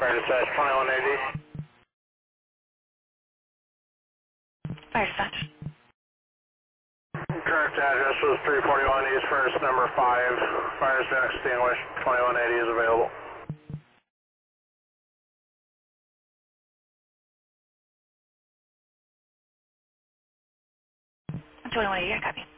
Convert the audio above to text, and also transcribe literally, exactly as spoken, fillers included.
Fire dispatch twenty-one eighty. Fire dispatch. Correct address was three forty-one East First, number five. Fire's been extinguished. twenty-one eighty is available. twenty-one eighty, I copy.